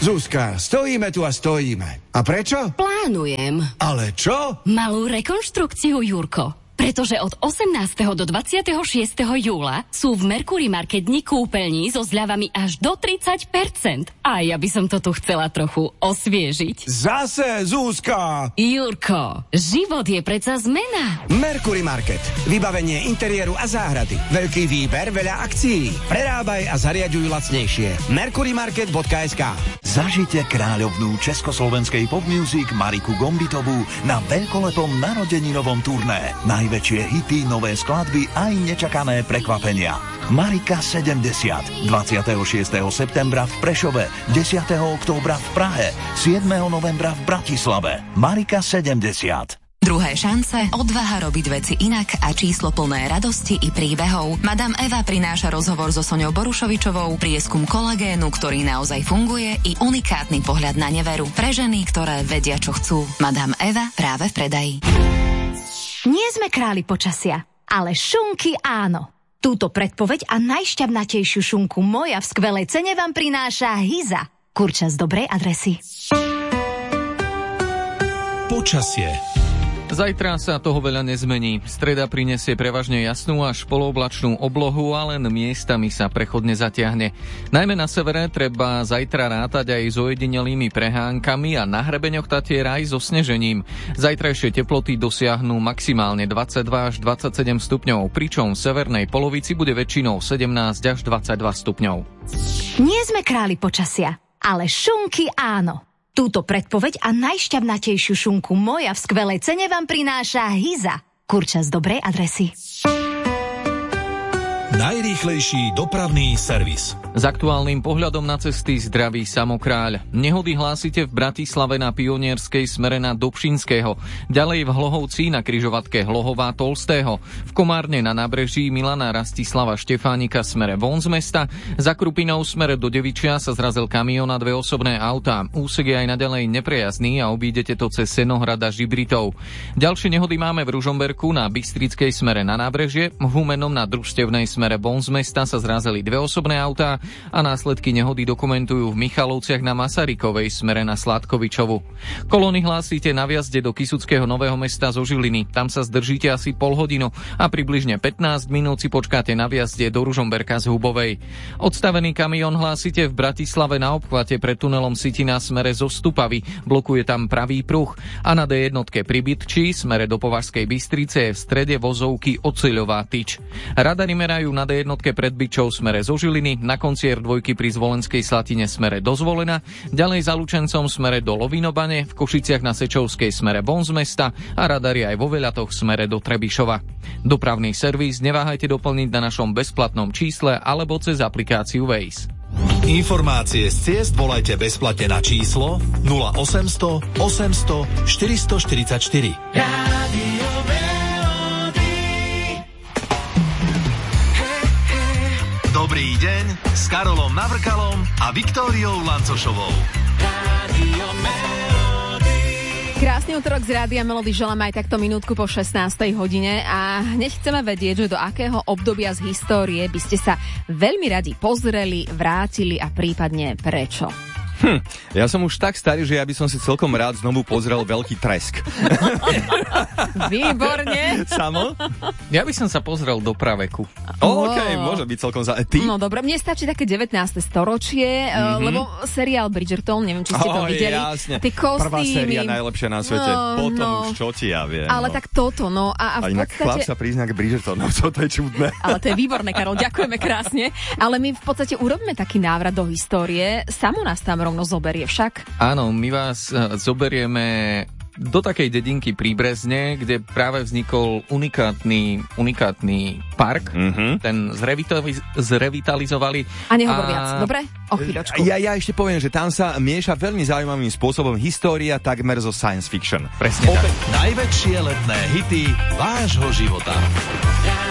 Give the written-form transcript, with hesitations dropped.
Zuzka, stojíme tu a stojíme. A prečo? Plánujem. Ale čo? Malú rekonštrukciu, Jurko. Pretože od 18. do 26. júla sú v Mercury Market dni kúpeľní so zľavami až do 30%. A ja by som to tu chcela trochu osviežiť. Zase, Zuzka! Jurko, život je predsa zmena. Mercury Market. Vybavenie interiéru a záhrady. Veľký výber, veľa akcií. Prerábaj a zariaďuj lacnejšie. mercurymarket.sk. Zažite kráľovnú československej pop music Mariku Gombitovú na veľkolepom narodeninovom turné. Najväčšie hity, nové skladby aj nečakané prekvapenia. Marika 70. 26. septembra v Prešove, 10. októbra v Prahe, 7. novembra v Bratislave. Marika 70. Druhé šance, odvaha robiť veci inak a číslo plné radosti i príbehov. Madame Eva prináša rozhovor so Soňou Borušovičovou, prieskum kolagénu, ktorý naozaj funguje, i unikátny pohľad na neveru. Pre ženy, ktoré vedia, čo chcú. Madame Eva práve v predaji. Nie sme králi počasia, ale šunky áno. Túto predpoveď a najšťavnatejšiu šunku moja v skvelej cene vám prináša Hyza. Kurča z dobrej adresy. Počasie. Zajtra sa toho veľa nezmení. Streda prinesie prevažne jasnú až polooblačnú oblohu a len miestami sa prechodne zatiahne. Najmä na severe treba zajtra rátať aj s ojedinelými prehánkami a na hrebeňoch Tatier aj so snežením. Zajtrajšie teploty dosiahnu maximálne 22 až 27 stupňov, pričom v severnej polovici bude väčšinou 17 až 22 stupňov. Nie sme králi počasia, ale šunky áno. Túto predpoveď a najšťavnatejšiu šunku moja v skvelej cene vám prináša Hyza. Kurča z dobrej adresy. Najrýchlejší dopravný servis. S aktuálnym pohľadom na cesty zdraví Samokráľ. Nehody hlásite v Bratislave na Pionierskej smere na Dobšinského. Ďalej v Hlohovci na križovatke Hlohová Tolstého. V Komárne na nábreží Milana Rastislava Štefánika smere von z mesta. Za Krupinou smere do Devičia sa zrazil kamión a dve osobné autá. Úsek je aj naďalej neprejazdný a obídete to cez Senohrad a Žibritov. Ďalšie nehody máme v Ružomberku na Bystrickej smere na nábrežie. V Humennom na Družstevnej smere von z mesta sa zrazili dve osobné autá a následky nehody dokumentujú v Michalovciach na Masarykovej smere na Sládkovičovu. Kolóny hlásite na vjazde do Kysuckého Nového Mesta zo Žiliny. Tam sa zdržíte asi pol hodinu a približne 15 minút si počkáte na vjazde do Ružomberka z Hubovej. Odstavený kamión hlásite v Bratislave na obchvate pred tunelom City na smere zo Stupavy. Blokuje tam pravý pruh a na D1 pri Bytči smere do Považskej Bystrice je v strede vozovky Oceľová tyč. Radary merajú na D1 pred Byčou smere zo Žiliny, na konci R2 pri Zvolenskej Slatine smere do Zvolena, ďalej za Lučencom smere do Lovinobane, v Košiciach na Sečovskej smere von z mesta a radary aj vo Veľatoch smere do Trebišova. Dopravný servis neváhajte doplniť na našom bezplatnom čísle alebo cez aplikáciu Waze. Informácie z ciest volajte bezplatne na číslo 0800 800 444. Rádio Dobrý deň s Karolom Navrkalom a Viktóriou Lancošovou. Krásny útorok z Rádia Melody želám aj takto minútku po 16. hodine a hneď chceme vedieť, že do akého obdobia z histórie by ste sa veľmi radi pozreli, vrátili a prípadne prečo. Ja som už tak starý, že ja by som si celkom rád znovu pozrel Veľký tresk. Výborne. Samo? Ja by som sa pozrel do praveku. OK, môže byť celkom Ty? No dobre, mne stačí také 19. storočie, lebo seriál Bridgerton, neviem, či ste to videli. Jasne. Tie kostýmy. Prvá séria najlepšia na svete. Potom už čo ti ja viem. Ale tak toto, no. A v inak podstate... chlap sa prizná k Bridgertonu, to je čudné. Ale to je výborné, Karol, ďakujeme krásne. Ale my v podstate urobíme taký návrat do histórie. Samo nás tam rovno zoberie však. Áno, my vás zoberieme do takej dedinky pri Brezne, kde práve vznikol unikátny park. Ten zrevitalizovali. A nehovor viac, dobre? O chvíľočku. Ja ešte poviem, že tam sa mieša veľmi zaujímavým spôsobom história takmer zo science fiction. Presne tak. Najväčšie letné hity vášho života.